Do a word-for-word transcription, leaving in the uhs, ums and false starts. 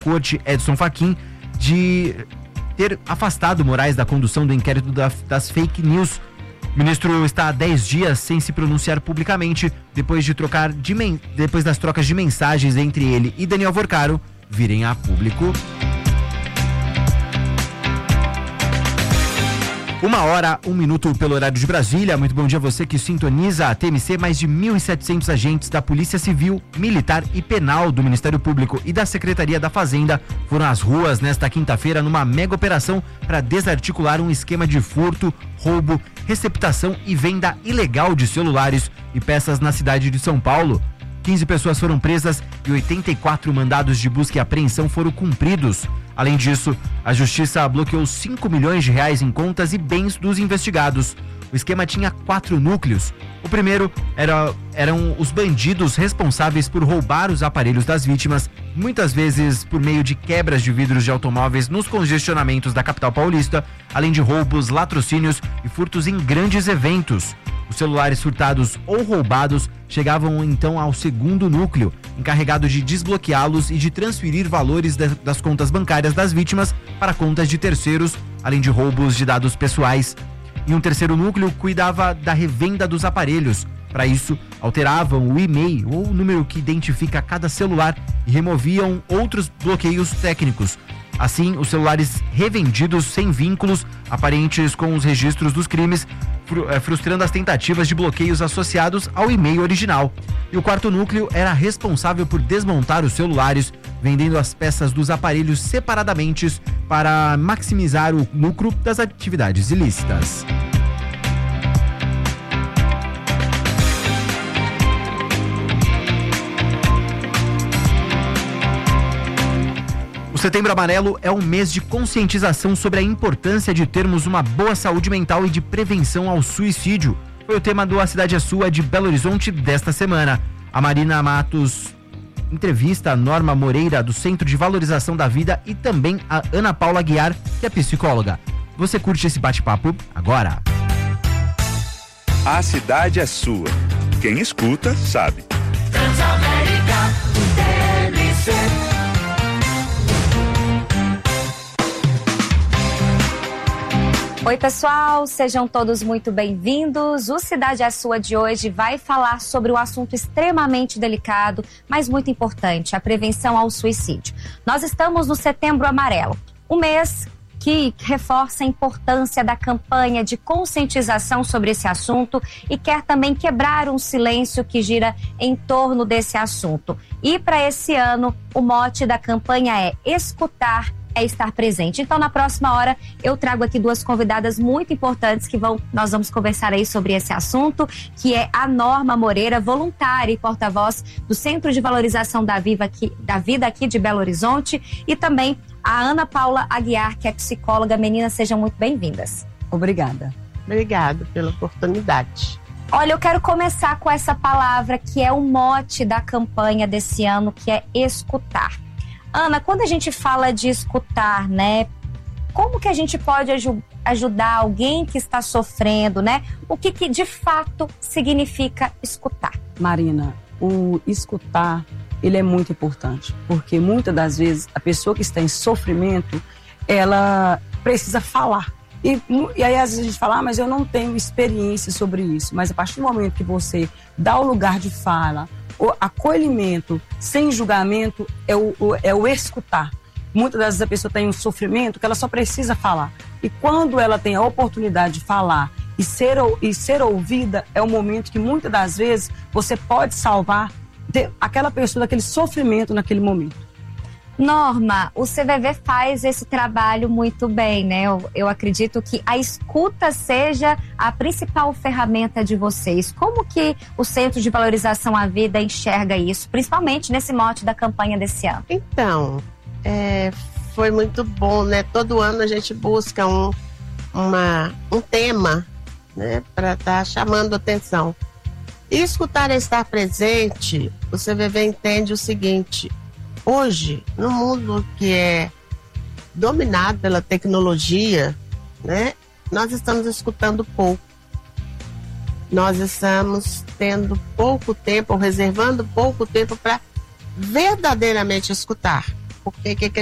Corte, Edson Fachin, de ter afastado Moraes da condução do inquérito da, das fake news. O ministro está há dez dias sem se pronunciar publicamente, depois, de trocar de men- depois das trocas de mensagens entre ele e Daniel Vorcaro virem a público. Uma hora, um minuto pelo horário de Brasília. Muito bom dia a você que sintoniza a T M C. Mais de mil e setecentos agentes da Polícia Civil, Militar e Penal do Ministério Público e da Secretaria da Fazenda foram às ruas nesta quinta-feira numa mega operação para desarticular um esquema de furto, roubo, receptação e venda ilegal de celulares e peças na cidade de São Paulo. quinze pessoas foram presas e oitenta e quatro mandados de busca e apreensão foram cumpridos. Além disso, a Justiça bloqueou cinco milhões de reais em contas e bens dos investigados. O esquema tinha quatro núcleos. O primeiro era, eram os bandidos responsáveis por roubar os aparelhos das vítimas, muitas vezes por meio de quebras de vidros de automóveis nos congestionamentos da capital paulista, além de roubos, latrocínios e furtos em grandes eventos. Os celulares furtados ou roubados chegavam então ao segundo núcleo, encarregado de desbloqueá-los e de transferir valores de, das contas bancárias das vítimas para contas de terceiros, além de roubos de dados pessoais. E um terceiro núcleo cuidava da revenda dos aparelhos. Para isso, alteravam o e-mail ou o número que identifica cada celular e removiam outros bloqueios técnicos. Assim, os celulares revendidos sem vínculos aparentes com os registros dos crimes, frustrando as tentativas de bloqueios associados ao e-mail original. E o quarto núcleo era responsável por desmontar os celulares, vendendo as peças dos aparelhos separadamente para maximizar o lucro das atividades ilícitas. O Setembro Amarelo é um mês de conscientização sobre a importância de termos uma boa saúde mental e de prevenção ao suicídio. Foi o tema do A Cidade é Sua de Belo Horizonte desta semana. A Marina Matos entrevista a Norma Moreira, do Centro de Valorização da Vida, e também a Ana Paula Aguiar, que é psicóloga. Você curte esse bate-papo agora? A Cidade é Sua. Quem escuta, sabe. Transamérica, T M C. Oi pessoal, sejam todos muito bem-vindos. O Cidade é Sua de hoje vai falar sobre um assunto extremamente delicado, mas muito importante, a prevenção ao suicídio. Nós estamos no Setembro Amarelo, um mês que reforça a importância da campanha de conscientização sobre esse assunto e quer também quebrar um silêncio que gira em torno desse assunto. E para esse ano, o mote da campanha é escutar é estar presente. Então, na próxima hora, eu trago aqui duas convidadas muito importantes que vão, nós vamos conversar aí sobre esse assunto, que é a Norma Moreira, voluntária e porta-voz do Centro de Valorização da, Viva aqui, da Vida aqui de Belo Horizonte, e também a Ana Paula Aguiar, que é psicóloga. Meninas, sejam muito bem-vindas. Obrigada. Obrigada pela oportunidade. Olha, eu quero começar com essa palavra que é o mote da campanha desse ano, que é escutar. Ana, quando a gente fala de escutar, né, como que a gente pode aj- ajudar alguém que está sofrendo, né? O que que de fato significa escutar? Marina, o escutar, ele é muito importante, porque muitas das vezes a pessoa que está em sofrimento, ela precisa falar. E, e aí às vezes a gente fala, ah, mas eu não tenho experiência sobre isso. Mas a partir do momento que você dá o lugar de fala, o acolhimento sem julgamento é o, o, é o escutar. Muitas das vezes a pessoa tem um sofrimento que ela só precisa falar. E quando ela tem a oportunidade de falar e ser, e ser ouvida, é o momento que muitas das vezes você pode salvar aquela pessoa daquele sofrimento naquele momento. Norma, o C V V faz esse trabalho muito bem, né? Eu, eu acredito que a escuta seja a principal ferramenta de vocês. Como que o Centro de Valorização à Vida enxerga isso, principalmente nesse mote da campanha desse ano? Então, é, foi muito bom, né? Todo ano a gente busca um, uma, um tema, né, para estar tá chamando atenção. E escutar é estar presente. O C V V entende o seguinte: hoje, no mundo que é dominado pela tecnologia, né, nós estamos escutando pouco. Nós estamos tendo pouco tempo, ou reservando pouco tempo para verdadeiramente escutar. porque que, que